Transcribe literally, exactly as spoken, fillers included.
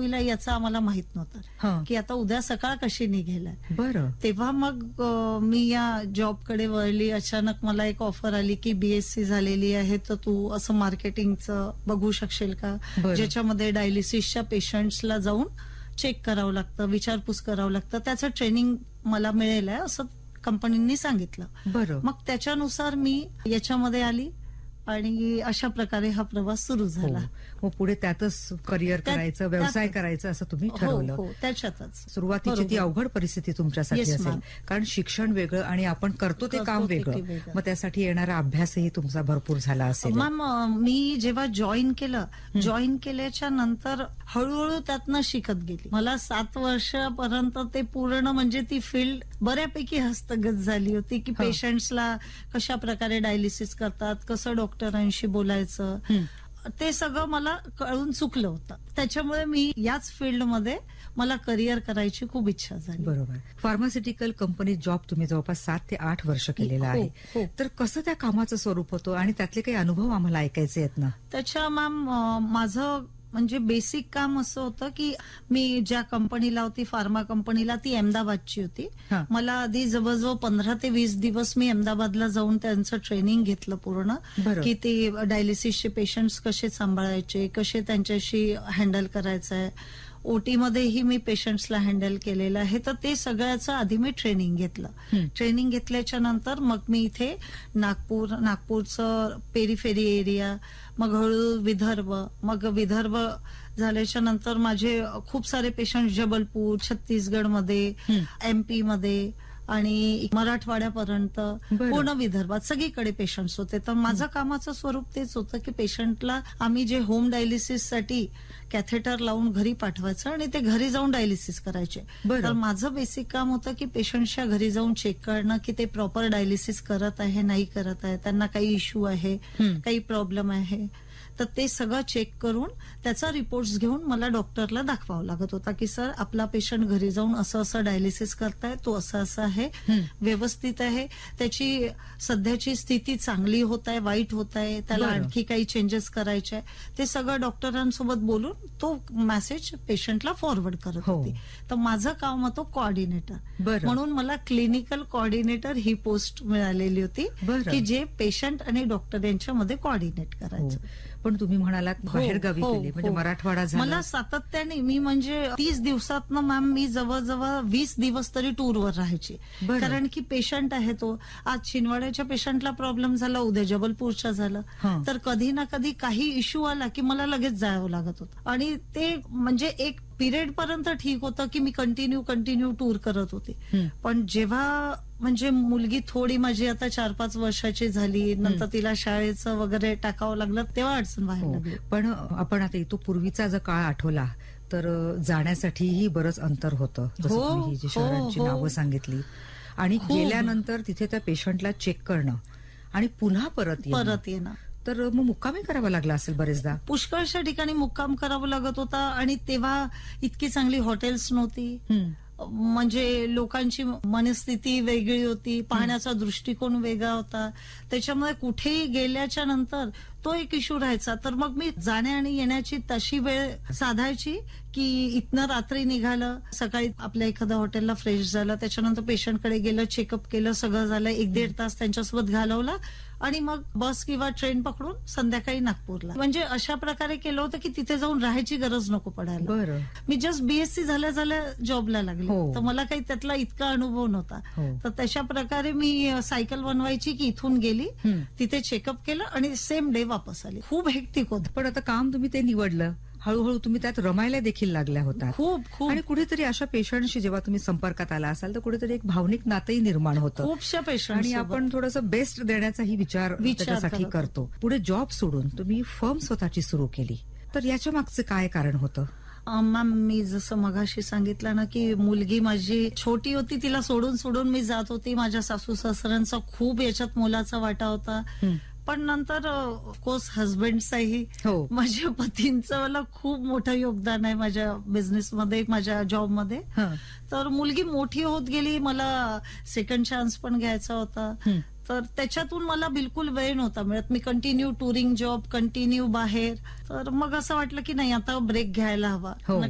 होईल याचं आम्हाला माहित नव्हतं की आता उद्या सकाळ कशी निघेल. बरं. तेव्हा मग मी या जॉबकडे वळली. अचानक मला एक ऑफर आली की बीएससी झालेली आहे तर तू असं मार्केटिंगचं बघू शकशील का, ज्याच्यामध्ये डायलिसिसच्या पेशंट्सला जाऊन चेक करावं लागतं, विचारपूस करावं लागतं, त्याचं ट्रेनिंग मला मिळेल आहे असं कंपनींनी सांगितलं. बरं. मग त्याच्यानुसार मी याच्यामध्ये आली आणि अशा प्रकारे हा प्रवास सुरू झाला. मग पुढे त्यातच करिअर करायचं, व्यवसाय करायचं असं तुम्ही ठरवलं. हो, त्याच्यातच. सुरुवातीची ती अवघड परिस्थिती तुमच्यासाठी असेल, कारण शिक्षण वेगळं आणि आपण करतो ते काम वेगळं, मग त्यासाठी येणारा अभ्यासही तुमचा भरपूर झाला असेल. मॅम, मी जेव्हा जॉईन केलं, जॉईन केल्याच्या नंतर हळूहळू त्यातनं शिकत गेली. मला सात वर्षापर्यंत ते पूर्ण म्हणजे ती फील्ड बऱ्यापैकी हस्तगत झाली होती की पेशंट्सला कशा प्रकारे डायलिसिस करतात, कसं डॉक्टरांशी बोलायचं, ते सगळं मला कळून चुकलं होतं. त्याच्यामुळे मी याच फील्डमध्ये मला करिअर करायची खूप इच्छा झाली. बरोबर. फार्मास्युटिकल कंपनीत जॉब तुम्ही जवळपास सात ते आठ वर्ष केलेला आहे, तर कसं त्या कामाचं स्वरूप होतं आणि त्यातले काही अनुभव आम्हाला ऐकायचे आहेत ना? त्याच्या मॅम, माझं म्हणजे बेसिक काम असं होतं की मी ज्या कंपनीला होती, फार्मा कंपनीला, ती अहमदाबादची होती. मला आधी जवळजवळ पंधरा ते वीस दिवस मी अहमदाबादला जाऊन त्यांचं ट्रेनिंग घेतलं पूर्ण, की ते डायलिसिसचे पेशंट्स कसे सांभाळायचे, कसे त्यांच्याशी हँडल करायचंय. ओटी मध्येही मी पेशंट्सला हँडल केलेलं आहे. तर ते सगळ्याचं आधी मी ट्रेनिंग घेतलं. ट्रेनिंग घेतल्याच्या नंतर मग मी इथे नागपूर, नागपूरचं पेरीफेरी एरिया, मग हळू विदर्भ, मग विदर्भ झाल्याच्या नंतर माझे खूप सारे पेशंट जबलपूर, छत्तीसगडमध्ये, एमपी मध्ये आणि मराठवाड्यापर्यंत पूर्ण विदर्भात सगळीकडे पेशंट्स होते. तर माझं कामाचं स्वरूप तेच होतं की पेशंटला आम्ही जे होम डायलिसिस साठी कॅथेटर लावून घरी पाठवायचं आणि ते घरी जाऊन डायलिसिस करायचे. तर माझं बेसिक काम होतं की पेशंटच्या घरी जाऊन चेक करणं की ते प्रॉपर डायलिसिस करत आहे, नाही करत आहे, त्यांना काही इश्यू आहे, काही प्रॉब्लेम आहे, तर ते सगळं चेक करून त्याचा रिपोर्ट्स घेऊन मला डॉक्टरला दाखवावं लागत होता की सर, आपला पेशंट घरी जाऊन असं असं डायलिसिस करताय, तो असं असं आहे, व्यवस्थित आहे, त्याची सध्याची स्थिती चांगली होत आहे, वाईट होत आहे, त्याला आणखी काही चेंजेस करायचे आहे, ते सगळं डॉक्टरांसोबत बोलून तो मेसेज पेशंटला फॉरवर्ड करत होती. तर माझं काम होतं कोऑर्डिनेटर, म्हणून मला क्लिनिकल कोऑर्डिनेटर ही पोस्ट मिळालेली होती की जे पेशंट आणि डॉक्टर यांच्यामध्ये कोऑर्डिनेट करायचं. पण तुम्ही म्हणालात बाहेर गावी गेले, म्हणजे मराठवाडा झाला. मला सातत्याने, मी म्हणजे तीस दिवसात मॅम मी जवळजवळ वीस दिवस तरी टूरवर राहायची, कारण की पेशंट आहे तो, आज छिंदवाड्याच्या पेशंटला प्रॉब्लेम झाला, उद्या जबलपूरच्या झाला, तर कधी ना कधी काही इश्यू आला की मला लगेच जावं लागत होतं. आणि ते म्हणजे एक पिरियड पर्यंत ठीक होतं की मी कंटिन्यू कंटिन्यू टूर करत होते. पण जेव्हा म्हणजे मुलगी थोडी माझी आता चार पाच वर्षाची झाली, नंतर तिला शाळेचं वगैरे टाकावं लागलं, तेव्हा अडचण व्हायला लागली. पण आपण आता तो पूर्वीचा जर काळ आठवला तर जाण्यासाठीही बरंच अंतर होतं, जसं तुम्ही ही जी शहरांची नावं सांगितली, आणि गेल्यानंतर तिथे त्या पेशंटला चेक करणं आणि पुन्हा परत परत येणं, तर मग मुक्कामी करावा लागला असेल बरेचदा. पुष्कळशा ठिकाणी मुक्काम करावं लागत होता आणि तेव्हा इतकी चांगली हॉटेल्स नव्हती, म्हणजे लोकांची मनस्थिती वेगळी होती, पाहण्याचा दृष्टिकोन वेगळा होता. त्याच्यामुळे कुठेही गेल्याच्या नंतर तो एक इश्यू राहायचा. तर मग मी जाण्या आणि येण्याची तशी वेळ साधायची की इथनं रात्री निघालं, सकाळी आपल्या एखाद्या हॉटेलला फ्रेश झालं, त्याच्यानंतर पेशंटकडे गेलं, चेकअप केलं, सगळं झालं, एक दीड तास त्यांच्यासोबत घालवला आणि मग बस किंवा ट्रेन पकडून संध्याकाळी नागपूरला. म्हणजे अशा प्रकारे केलं होतं की तिथे जाऊन राहायची गरज नको पडायला. बरं. मी जस्ट बीएससी झाल्या झाल्या जॉबला लागले, तर मला काही त्यातला इतका अनुभव नव्हता. तर तशा प्रकारे मी सायकल बनवायची की इथून गेली, तिथे चेकअप केलं आणि सेम डे वापस आली. खूप हेक्टिक होतं. पण आता काम तुम्ही ते निवडलं, हळूहळू तुम्ही त्यात रमायला देखील लागल्या होता. खूप खूप. आणि कुठेतरी अशा पेशंटशी जेव्हा तुम्ही संपर्कात आला असाल तर कुठेतरी एक भावनिक नातंही निर्माण होतं. खूपशा पेशंट, आणि आपण थोडंसं बेस्ट देण्याचाही विचार त्याच्यासाठी करतो. पुढे जॉब सोडून तुम्ही फर्म स्वतःची सुरू केली, तर याच्या मागचं काय कारण होतं? मॅम, मी जसं मगाशी सांगितलं ना की मुलगी माझी छोटी होती, तिला सोडून सोडून मी जात होती. माझ्या सासू सासऱ्यांचा खूप याच्यात मोलाचा वाटा होता. पण नंतर ऑफकोर्स हजबंडचाही, माझ्या पतींचं मला खूप मोठं योगदान आहे माझ्या बिझनेसमध्ये, माझ्या जॉबमध्ये. तर मुलगी मोठी होत गेली, मला सेकंड चान्स पण घ्यायचा होता, तर त्याच्यातून मला बिलकुल वेळ नव्हता मिळत. मी कंटिन्यू टुरिंग जॉब, कंटिन्यू बाहेर. तर मग असं वाटलं की नाही, आता ब्रेक घ्यायला हवा.